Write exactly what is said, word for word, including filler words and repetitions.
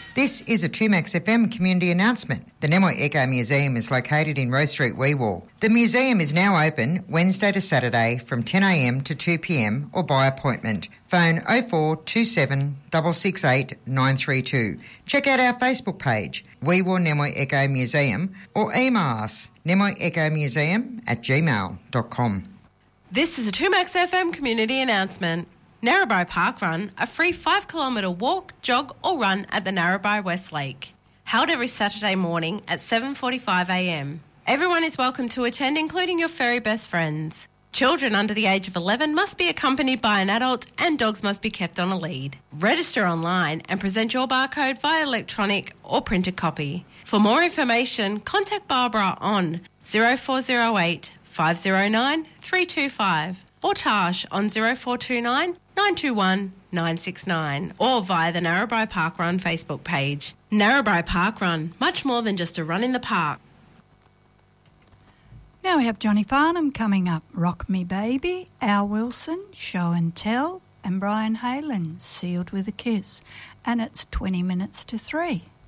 This is a two Max F M community announcement. The Namoi Eco Museum is located in Rose Street, Wee Waa. The museum is now open Wednesday to Saturday from ten a m to two p m or by appointment. Phone oh four two seven, six six eight, nine three two. Check out our Facebook page, Wee Waa Namoi Eco Museum, or email us, namoiecomuseum at gmail dot com. This is a two Max F M community announcement. Narrabri Park Run, a free five kilometre walk, jog or run at the Narrabri West Lake. Held every Saturday morning at seven forty-five a m. Everyone is welcome to attend, including your furry best friends. Children under the age of eleven must be accompanied by an adult and dogs must be kept on a lead. Register online and present your barcode via electronic or printed copy. For more information, contact Barbara on oh four oh eight, five oh nine, three two five or Tash on oh four two nine, nine two one, nine six nine or via the Narrabri Park Run Facebook page. Narrabri Park Run, much more than just a run in the park. Now we have Johnny Farnham coming up. Rock Me Baby, Al Wilson, Show and Tell, and Brian Halen, Sealed with a Kiss. And it's twenty minutes to three.